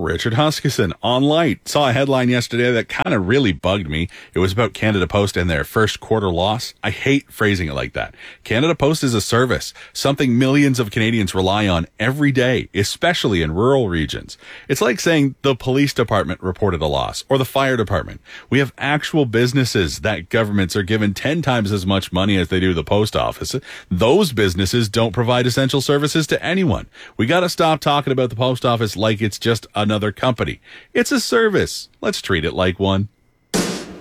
Richard Huskisson on Light. Saw a headline yesterday that kind of really bugged me. It was about Canada Post and their first quarter loss. I hate phrasing it like that. Canada Post is a service, something millions of Canadians rely on every day, especially in rural regions. It's like saying the police department reported a loss or the fire department. We have actual businesses that governments are given 10 times as much money as they do the post office. Those businesses don't provide essential services to anyone. We got to stop talking about the post office like it's just another company. It's a service. Let's treat it like one.